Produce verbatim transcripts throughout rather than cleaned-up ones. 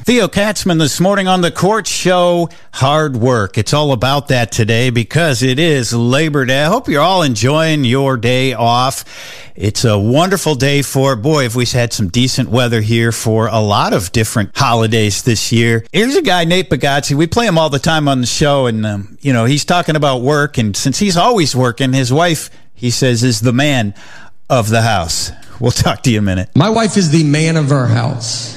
Theo Katzman this morning on the Court Show. Hard work. It's all about that today because it is Labor Day. I hope you're all enjoying your day off. It's a wonderful day for, boy, if we had some decent weather here for a lot of different holidays this year. Here's a guy, Nate Bagazzi. We play him all the time on the show, and, um, you know, he's talking about work, and since he's always working, his wife, he says, is the man of the house. We'll talk to you in a minute. My wife is the man of our house.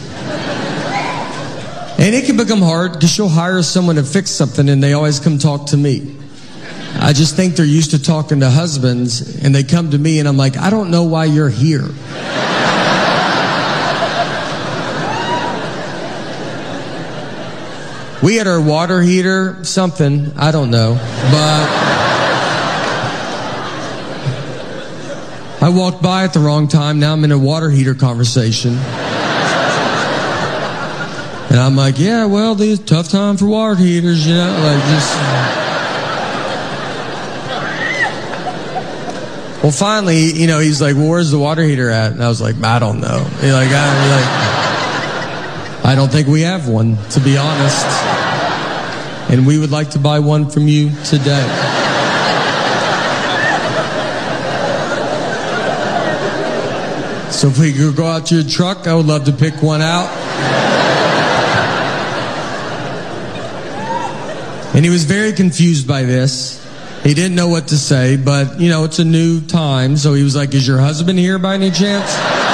And it can become hard because she'll hire someone to fix something and they always come talk to me. I just think they're used to talking to husbands and they come to me and I'm like, I don't know why you're here. We had our water heater, something, I don't know, but I walked by at the wrong time. Now I'm in a water heater conversation. And I'm like, yeah, well, these tough time for water heaters, you know, like just. Well, finally, you know, he's like, well, where's the water heater at? And I was like, I don't know. He's like, I, like, I don't think we have one, to be honest. And we would like to buy one from you today. So if we could go out to your truck, I would love to pick one out. And he was very confused by this. He didn't know what to say, but, you know, it's a new time. So he was like, is your husband here by any chance?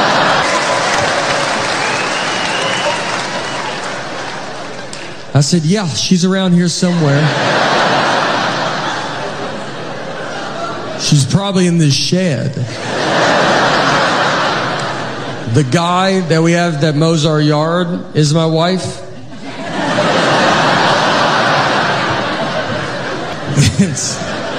I said, yeah, she's around here somewhere. She's probably in this shed. The guy that we have that mows our yard is my wife. It's,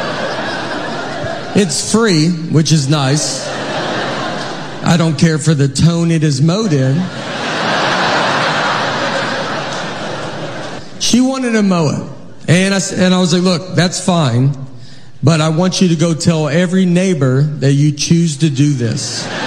it's free, which is nice. I don't care for the tone it is mowed in. She wanted to mow it. And I, and I was like, look, that's fine, but I want you to go tell every neighbor that you choose to do this.